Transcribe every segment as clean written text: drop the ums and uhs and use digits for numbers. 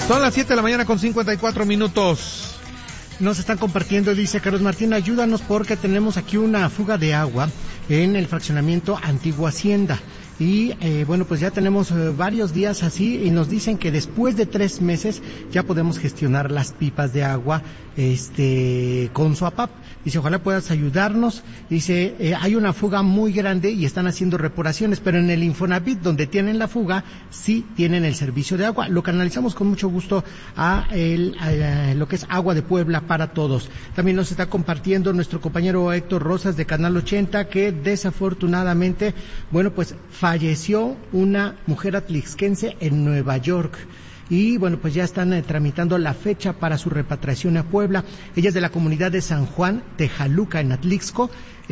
Son las 7 de la mañana con 54 minutos. Nos están compartiendo, dice Carlos Martín, ayúdanos porque tenemos aquí una fuga de agua en el fraccionamiento Antigua Hacienda. Y bueno, pues ya tenemos varios días así y nos dicen que después de 3 meses ya podemos gestionar las pipas de agua con su APAP. Dice, ojalá puedas ayudarnos. Dice, hay una fuga muy grande y están haciendo reparaciones, pero en el Infonavit donde tienen la fuga sí tienen el servicio de agua. Lo canalizamos con mucho gusto a lo que es Agua de Puebla para todos. También nos está compartiendo nuestro compañero Héctor Rosas de Canal 80 que desafortunadamente, bueno, pues falleció una mujer atlixquense en Nueva York. Y bueno, pues ya están tramitando la fecha para su repatriación a Puebla. Ella es de la comunidad de San Juan, Tejaluca, en Atlixco.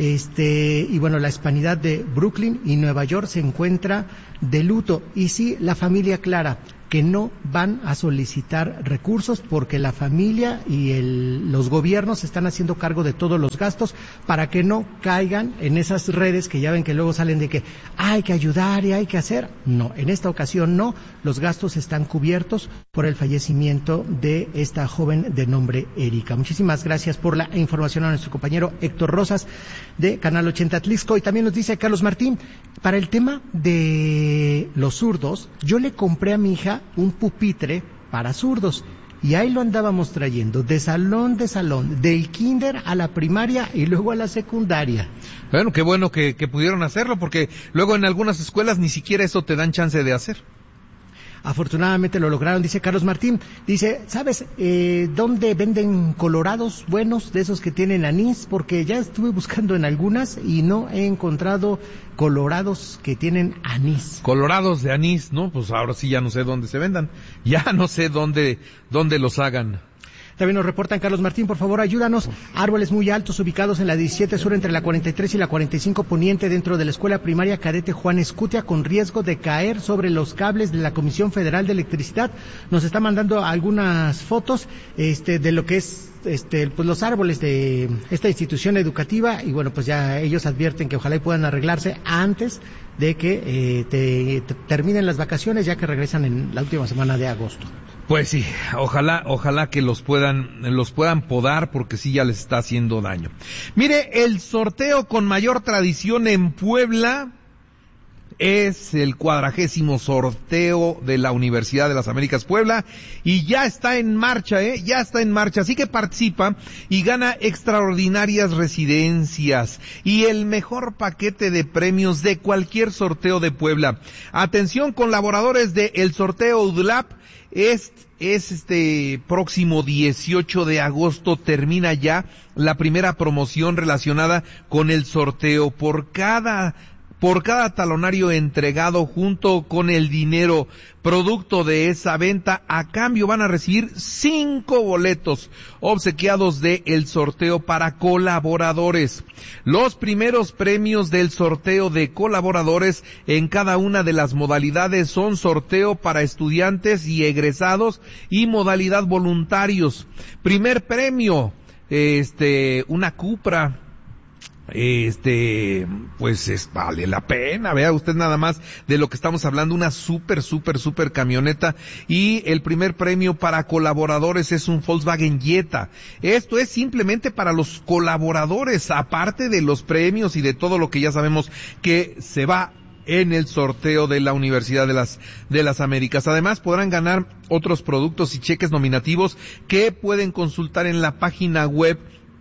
Y bueno, la hispanidad de Brooklyn y Nueva York se encuentra de luto. Y sí, la familia Clara, que no van a solicitar recursos porque la familia y los gobiernos están haciendo cargo de todos los gastos para que no caigan en esas redes que ya ven que luego salen de que hay que ayudar y hay que hacer. No, en esta ocasión no, los gastos están cubiertos por el fallecimiento de esta joven de nombre Erika. Muchísimas gracias por la información a nuestro compañero Héctor Rosas de Canal 80 Atlixco. Y también nos dice Carlos Martín, para el tema de los zurdos, yo le compré a mi hija un pupitre para zurdos y ahí lo andábamos trayendo de salón, del kinder a la primaria y luego a la secundaria. Bueno, qué bueno que pudieron hacerlo, porque luego en algunas escuelas ni siquiera eso te dan chance de hacer. Afortunadamente lo lograron, dice Carlos Martín. Dice, ¿sabes dónde venden colorados buenos, de esos que tienen anís? Porque ya estuve buscando en algunas y no he encontrado colorados que tienen anís. Colorados de anís, ¿no? Pues ahora sí ya no sé dónde se vendan. Ya no sé dónde los hagan. También nos reportan, Carlos Martín, por favor, ayúdanos. Árboles muy altos ubicados en la 17 Sur entre la 43 y la 45 Poniente dentro de la Escuela Primaria Cadete Juan Escutia con riesgo de caer sobre los cables de la Comisión Federal de Electricidad. Nos está mandando algunas fotos de lo que es pues los árboles de esta institución educativa y bueno, pues ya ellos advierten que ojalá y puedan arreglarse antes de que terminen las vacaciones, ya que regresan en la última semana de agosto. Pues sí, ojalá que los puedan podar, porque sí ya les está haciendo daño. Mire, el sorteo con mayor tradición en Puebla es el 40º sorteo de la Universidad de las Américas Puebla y ya está en marcha, así que participa y gana extraordinarias residencias y el mejor paquete de premios de cualquier sorteo de Puebla. Atención, colaboradores de el sorteo UDLAP, es próximo 18 de agosto termina ya la primera promoción relacionada con el sorteo. Por cada talonario entregado junto con el dinero producto de esa venta, a cambio van a recibir 5 boletos obsequiados de el sorteo para colaboradores. Los primeros premios del sorteo de colaboradores en cada una de las modalidades son sorteo para estudiantes y egresados y modalidad voluntarios. Primer premio, una Cupra. Pues vale la pena, vea usted nada más de lo que estamos hablando, una super camioneta, y el primer premio para colaboradores es un Volkswagen Jetta. Esto es simplemente para los colaboradores, aparte de los premios y de todo lo que ya sabemos que se va en el sorteo de la Universidad de las Américas. Además podrán ganar otros productos y cheques nominativos que pueden consultar en la página web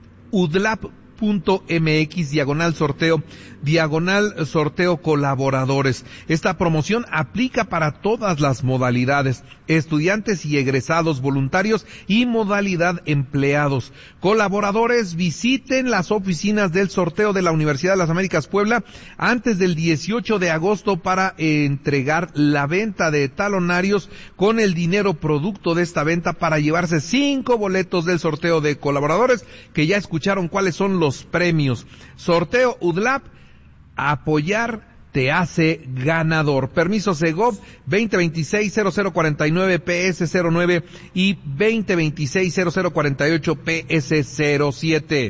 udlap.mx/sorteo colaboradores. Esta promoción aplica para todas las modalidades, estudiantes y egresados, voluntarios y modalidad empleados. Colaboradores, visiten las oficinas del sorteo de la Universidad de las Américas Puebla antes del 18 de agosto para entregar la venta de talonarios con el dinero producto de esta venta para llevarse 5 boletos del sorteo de colaboradores, que ya escucharon cuáles son los premios. Sorteo UDLAP, apoyar te hace ganador. Permiso Segov 2026-0049 PS09 y 2026-0048 PS07.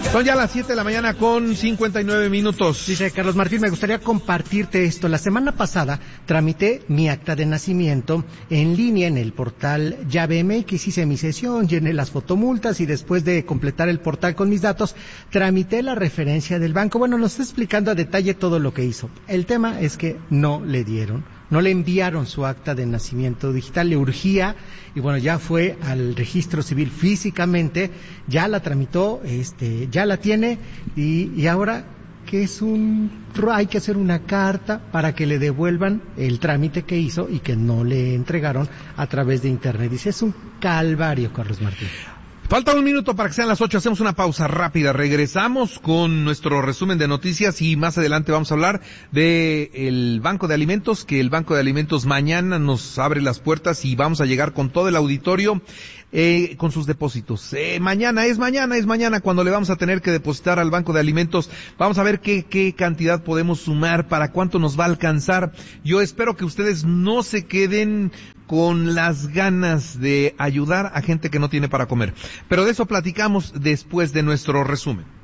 Son ya las 7 de la mañana con 59 minutos. Dice Carlos Martín, me gustaría compartirte esto. La semana pasada tramité mi acta de nacimiento en línea en el portal Llave MX, hice mi sesión, llené las fotomultas y después de completar el portal con mis datos, tramité la referencia del banco. Bueno, nos está explicando a detalle todo lo que hizo. El tema es que no le dieron, no le enviaron su acta de nacimiento digital, le urgía y bueno, ya fue al registro civil físicamente, ya la tramitó, ya la tiene y ahora que hay que hacer una carta para que le devuelvan el trámite que hizo y que no le entregaron a través de internet. Dice, es un calvario, Carlos Martín. Falta un minuto para que sean las 8, hacemos una pausa rápida, regresamos con nuestro resumen de noticias y más adelante vamos a hablar de el Banco de Alimentos, que el Banco de Alimentos mañana nos abre las puertas y vamos a llegar con todo el auditorio con sus depósitos. Mañana cuando le vamos a tener que depositar al Banco de Alimentos. Vamos a ver qué cantidad podemos sumar, para cuánto nos va a alcanzar. Yo espero que ustedes no se queden con las ganas de ayudar a gente que no tiene para comer. Pero de eso platicamos después de nuestro resumen.